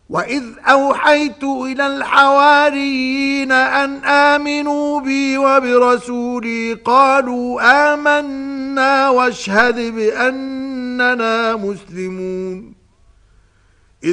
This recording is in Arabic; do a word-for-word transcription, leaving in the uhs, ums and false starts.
وإذ أوحيت إلى الحواريين أن آمنوا بي وبرسولي قالوا آمنا واشهد بأننا مسلمون